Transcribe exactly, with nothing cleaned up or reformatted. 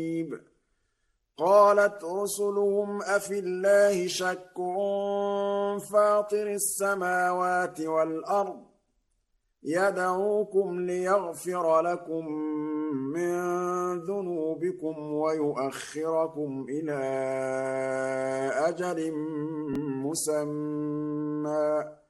قالت رسلهم أفي الله شك فاطر السماوات والأرض يدعوكم ليغفر لكم من ذنوبكم ويؤخركم إلى أجل مسمى